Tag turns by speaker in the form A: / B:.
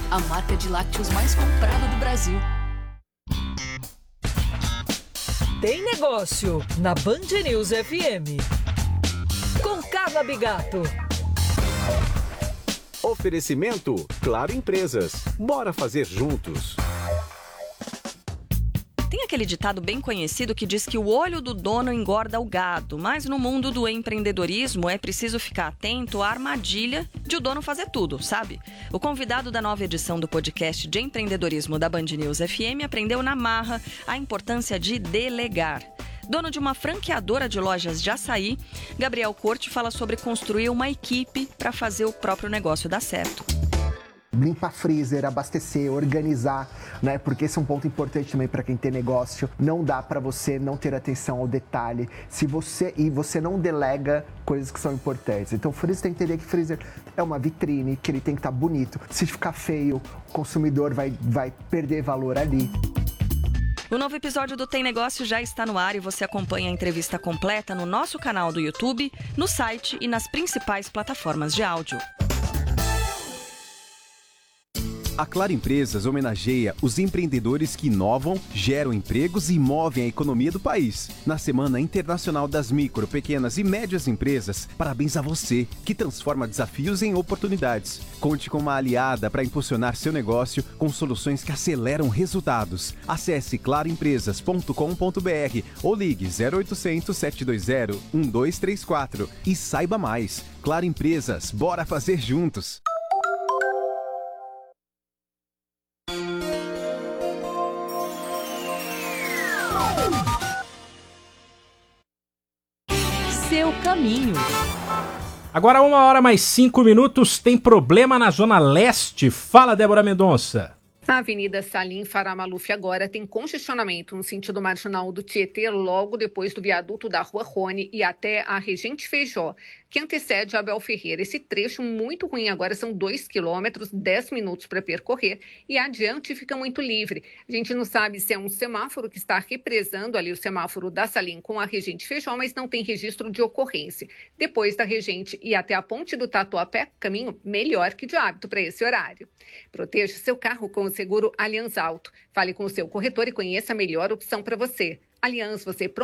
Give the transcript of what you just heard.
A: a marca de lácteos mais comprada do Brasil.
B: Tem Negócio, na Band News FM. Com Carla Bigato.
C: Oferecimento Claro Empresas. Bora fazer juntos.
D: Tem aquele ditado bem conhecido que diz que o olho do dono engorda o gado, mas no mundo do empreendedorismo é preciso ficar atento à armadilha de o dono fazer tudo, sabe? O convidado da nova edição do podcast de empreendedorismo da Band News FM aprendeu na marra a importância de delegar. Dono de uma franqueadora de lojas de açaí, Gabriel Corte fala sobre construir uma equipe para fazer o próprio negócio dar certo.
E: Limpar freezer, abastecer, organizar, né? Porque esse é um ponto importante também para quem tem negócio. Não dá para você não ter atenção ao detalhe. Se você não delega coisas que são importantes. Então, o freezer tem que entender que freezer é uma vitrine, que ele tem que estar bonito. Se ficar feio, o consumidor vai perder valor ali.
D: O novo episódio do Tem Negócio já está no ar e você acompanha a entrevista completa no nosso canal do YouTube, no site e nas principais plataformas de áudio.
F: A Claro Empresas homenageia os empreendedores que inovam, geram empregos e movem a economia do país. Na Semana Internacional das Micro, Pequenas e Médias Empresas, parabéns a você, que transforma desafios em oportunidades. Conte com uma aliada para impulsionar seu negócio com soluções que aceleram resultados. Acesse claroempresas.com.br ou ligue 0800 720 1234 e saiba mais. Claro Empresas, bora fazer juntos!
D: Seu caminho.
G: Agora 1h mais 5. Tem problema na Zona Leste. Fala, Débora Mendonça.
H: A Avenida Salim Farah Maluf agora tem congestionamento no sentido marginal do Tietê, logo depois do viaduto da Rua Rony e até a Regente Feijó, que antecede a Abel Ferreira. Esse trecho muito ruim agora são 2 quilômetros, 10 minutos para percorrer e adiante fica muito livre. A gente não sabe se é um semáforo que está represando ali o semáforo da Salim com a Regente Feijó, mas não tem registro de ocorrência. Depois da Regente e até a ponte do Tatuapé, caminho melhor que de hábito para esse horário. Proteja seu carro com o seguro Allianz Auto. Fale com o seu corretor e conheça a melhor opção para você. Allianz, você